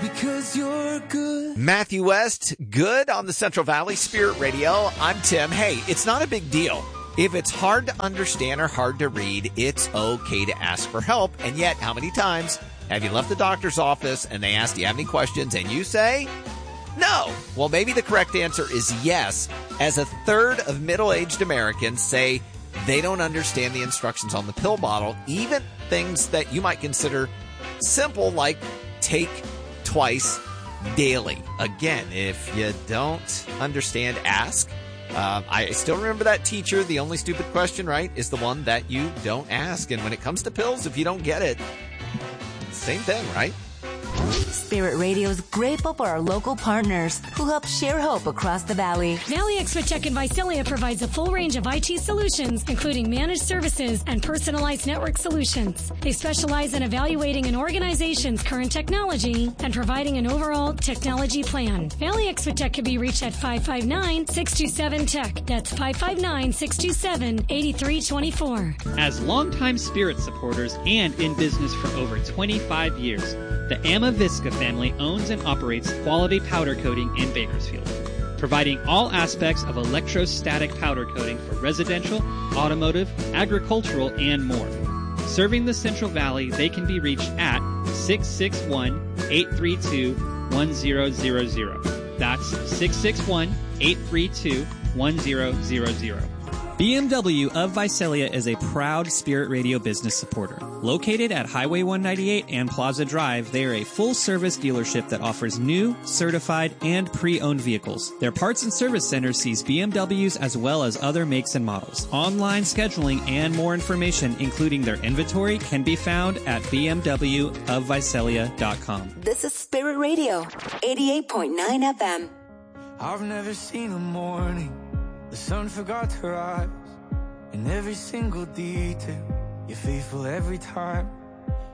because you're good. Matthew West, good on the Central Valley Spirit Radio. I'm Tim. Hey, it's not a big deal. If it's hard to understand or hard to read, it's okay to ask for help. And yet, how many times have you left the doctor's office and they ask, do you have any questions? And you say, no. Well, maybe the correct answer is yes, as a third of middle-aged Americans say they don't understand the instructions on the pill bottle, even things that you might consider simple, like take twice daily. Again, if you don't understand, ask. I still remember that teacher. The only stupid question, right, is the one that you don't ask. And when it comes to pills, if you don't get it, same thing, right? Spirit Radio is grateful for our local partners who help share hope across the valley. Valley Expo-Tech in Visalia provides a full range of IT solutions, including managed services and personalized network solutions. They specialize in evaluating an organization's current technology and providing an overall technology plan. Valley Expo-Tech can be reached at 559-627-TECH. That's 559-627-8324. As longtime Spirit supporters and in business for over 25 years, the Amavisca family owns and operates Quality Powder Coating in Bakersfield, providing all aspects of electrostatic powder coating for residential, automotive, agricultural, and more. Serving the Central Valley, they can be reached at 661-832-1000. That's 661-832-1000. BMW of Visalia is a proud Spirit Radio business supporter. Located at Highway 198 and Plaza Drive, they are a full-service dealership that offers new, certified, and pre-owned vehicles. Their parts and service center sees BMWs as well as other makes and models. Online scheduling and more information, including their inventory, can be found at bmwofvisalia.com. This is Spirit Radio, 88.9 FM. I've never seen a morning the sun forgot to rise. In every single detail, you're faithful every time.